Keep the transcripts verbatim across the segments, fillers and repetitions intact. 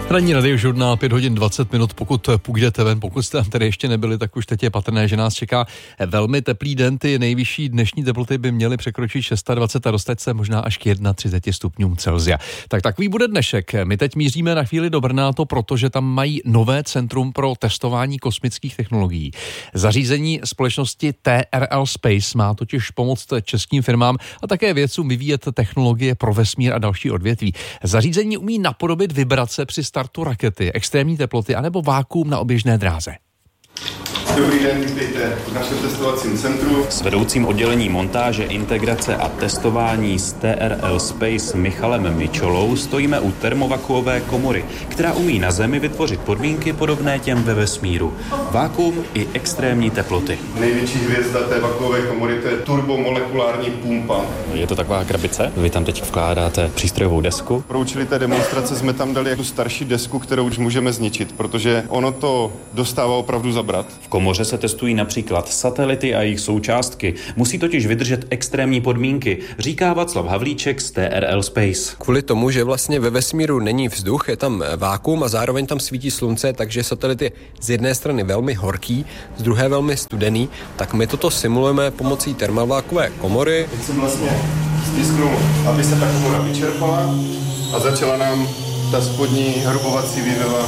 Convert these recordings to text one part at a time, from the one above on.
Ranní radiožurnál, pět hodin dvacet minut, pokud půjdete ven, pokud jste tam tady ještě nebyli, tak už teď je patrné, že nás čeká velmi teplý den. Ty nejvyšší dnešní teploty by měly překročit dvacet šest a dostat se možná až k třicet jedna stupňům Celsia. Tak takový bude dnešek. My teď míříme na chvíli do Brna, to protože tam mají nové centrum pro testování kosmických technologií. Zařízení společnosti T R L Space má totiž pomoct českým firmám a také vědcům vyvíjet technologie pro vesmír a další odvětví. Zařízení umí napodobit vibrace při startu rakety, extrémní teploty anebo vákuum na oběžné dráze. Dobrý den, vítejte v našem testovacím centru. S vedoucím oddělení montáže, integrace a testování z T R L Space Michalem Mičolou stojíme u termovakuové komory, která umí na Zemi vytvořit podmínky podobné těm ve vesmíru. Vákuum i extrémní teploty. Největší hvězda té vakuové komory, to je turbomolekulární pumpa. Je to taková krabice, vy tam teď vkládáte přístrojovou desku. Pro účely té demonstrace jsme tam dali jako starší desku, kterou už můžeme zničit, protože ono to dostává opravdu zabrat. V komoře se testují například satelity a jejich součástky. Musí totiž vydržet extrémní podmínky, říká Václav Havlíček z T R L Space. Kvůli tomu, že vlastně ve vesmíru není vzduch, je tam vákuum a zároveň tam svítí slunce, takže satelit je z jedné strany velmi horký, z druhé velmi studený, tak my toto simulujeme pomocí termovákové komory. Teď jsem vlastně stisknul, aby se ta komora vyčerpala a začala nám ta spodní hrubovací výveva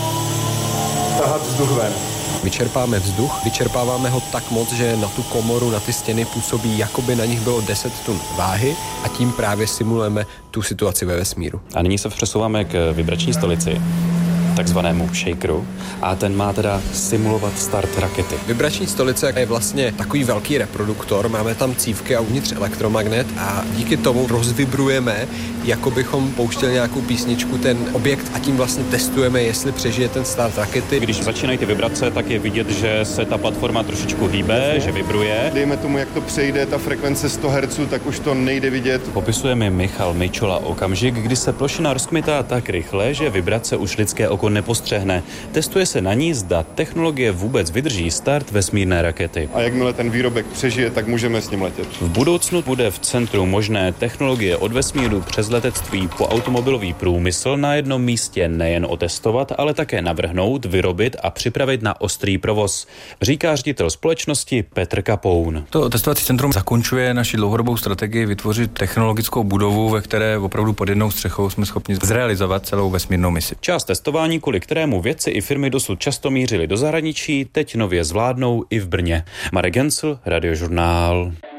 tahat vzduch ven. Vyčerpáme vzduch, vyčerpáváme ho tak moc, že na tu komoru, na ty stěny působí, jako by na nich bylo deset tun váhy a tím právě simulujeme tu situaci ve vesmíru. A nyní se přesouváme k vibrační stolici, takzvanému shakeru, a ten má teda simulovat start rakety. Vibrační stolice je vlastně takový velký reproduktor, máme tam cívky a uvnitř elektromagnet a díky tomu rozvibrujeme, jako bychom pouštěli nějakou písničku, ten objekt a tím vlastně testujeme, jestli přežije ten start rakety. Když začínají ty vibrace, tak je vidět, že se ta platforma trošičku hýbe, že vibruje. Dejme tomu, jak to přejde, ta frekvence sto hertzů, tak už to nejde vidět. Popisuje mi Michal Mičola okamžik, kdy se plošina rozkmitá tak rychle, že vibrace už lidské oko nepostřehne. Testuje se na ní, zda technologie vůbec vydrží start vesmírné rakety. A jakmile ten výrobek přežije, tak můžeme s ním letět. V budoucnu bude v centru možné technologie od vesmíru přes letectví po automobilový průmysl na jednom místě nejen otestovat, ale také navrhnout, vyrobit a připravit na ostrý provoz, říká ředitel společnosti Petr Kapoun. To testovací centrum zakončuje naši dlouhodobou strategii vytvořit technologickou budovu, ve které opravdu pod jednou střechou jsme schopni zrealizovat celou vesmírnou misi. Část testování, kvůli kterému vědci i firmy dosud často mířili do zahraničí, teď nově zvládnou i v Brně. Marek Gencl, Radiožurnál.